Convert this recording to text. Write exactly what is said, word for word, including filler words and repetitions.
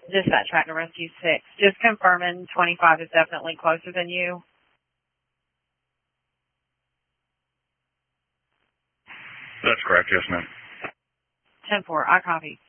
Dispatch back to Rescue six. Just confirming twenty-five is definitely closer than you. That's correct, yes, ma'am. ten four, I copy.